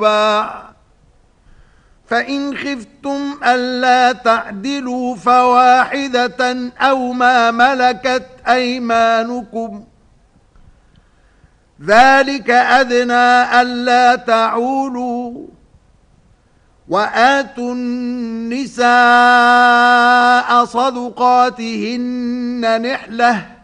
الشفاع. فإن خفتم ألا تعدلوا فواحدة أو ما ملكت أيمانكم ذلك أدنى ألا تعولوا. وآتوا النساء صدقاتهن نحلةً